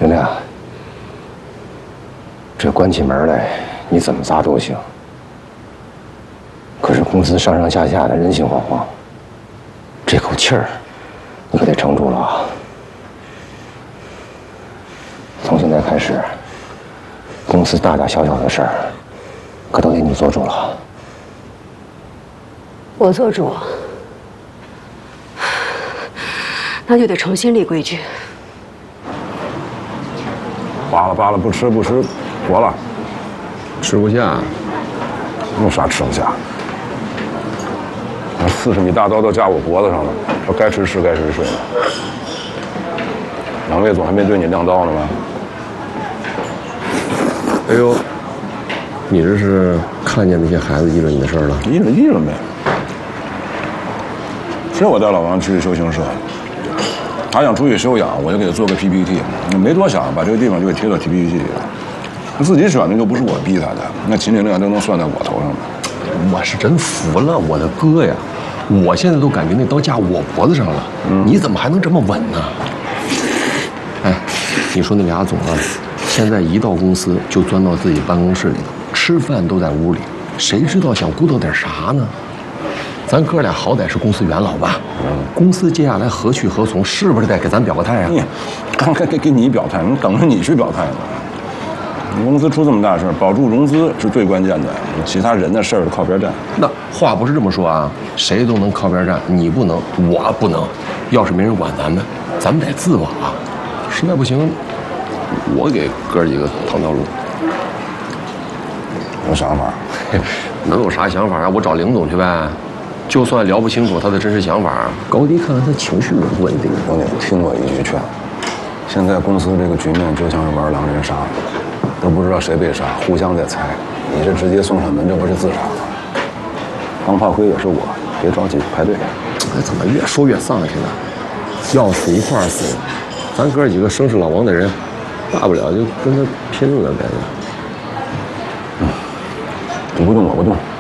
玲玲，这关起门来你怎么砸都行，可是公司上上下下的人心惶惶，这口气儿你可得撑住了啊！从现在开始，公司大大小小的事儿，可都得你做主了。 我做主，那就得重新立规矩。 扒了，不吃，活了， 吃不下。 有啥吃不下？那40米大刀都架我脖子上了，说该吃吃，该睡睡呢。两位总还没对你亮刀呢吗？ 哎呦，你这是看见那些孩子议论你的事了？ 议论呗。是我带老王去修行社，他想出去休养，我就给他做个 PPT， 没多想，把这个地方就给贴到 PPT 里了。他自己选的又不是我逼他的，那秦玲玲都能算在我头上的。 我是真服了我的哥呀！我现在都感觉那刀架我脖子上了，你怎么还能这么稳呢？哎，你说那俩总啊，现在一到公司就钻到自己办公室里头，吃饭都在屋里，谁知道想鼓捣点啥呢？咱哥俩好歹是公司元老吧，公司接下来何去何从，是不是得给咱表个态啊？ 刚才给你表态，你等着你去表态呢。你公司出这么大事，保住融资是最关键的，其他人的事儿靠边站。 那话不是这么说啊，谁都能靠边站，你不能，我不能。要是没人管咱们得自保啊。实在不行，我给哥几个趟条路。 有想法？ 能有啥想法啊？我找林总去呗。就算聊不清楚他的真实想法，高低看看他情绪稳不稳定。 兄弟，听我一句劝，现在公司这个局面就像是玩狼人杀，都不知道谁被杀，互相在猜。你这直接送上门，这不是自杀吗？当炮灰也是我，别着急，排队。 哎，怎么越说越丧气呢？要死一块儿死，咱哥几个生是老王的人，大不了就跟他拼了呗。 你不动我不动。